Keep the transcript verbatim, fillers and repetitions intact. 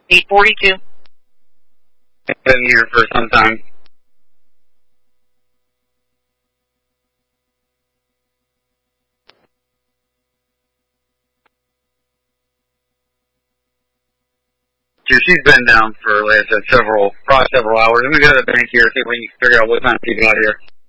eight forty-two. I've been here for some time. She's been down for, like I said, several, probably several hours. Let me go to the bank here, see if we can figure out what time she got here.